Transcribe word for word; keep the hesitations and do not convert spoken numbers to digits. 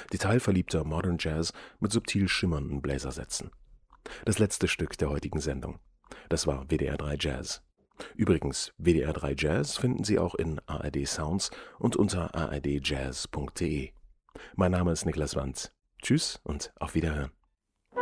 Detailverliebter Modern Jazz mit subtil schimmernden Bläsersätzen. Das letzte Stück der heutigen Sendung. Das war W D R drei Jazz. Übrigens, W D R drei Jazz finden Sie auch in A R D Sounds und unter a r d jazz punkt d e. Mein Name ist Niklas Wandt. Tschüss und auf Wiederhören.